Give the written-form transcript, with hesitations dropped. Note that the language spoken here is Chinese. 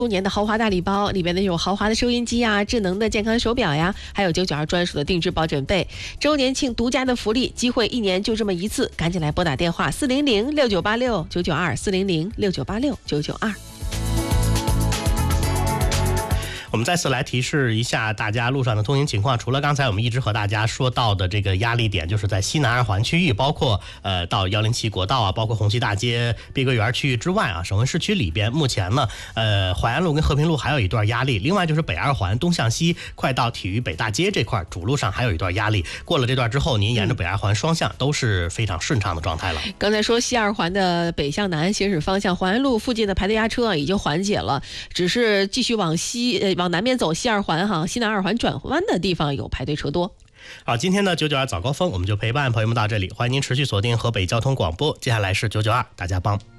周年的豪华大礼包，里面呢有豪华的收音机啊、智能的健康手表呀，还有992专属的定制抱枕被。周年庆独家的福利，机会1年就这么一次，赶紧来拨打电话4006986-992，4006986-992。 我们再次来提示一下大家路上的通行情况，除了刚才我们一直和大家说到的这个压力点，就是在西南二环区域，包括到107国道啊，包括红旗大街、碧桂园区域之外啊，省会市区里边目前呢，淮安路跟和平路还有一段压力，另外就是北二环东向西快到体育北大街这块主路上还有一段压力，过了这段之后，您沿着北二环双向都是非常顺畅的状态了。 刚才说西二环的北向南行驶方向，淮安路附近的排队压车已经缓解了，只是继续往南边走西二环西南二环转弯的地方有排队车多。 好，今天的992早高峰我们就陪伴朋友们到这里，欢迎您持续锁定河北交通广播，接下来是992大家帮。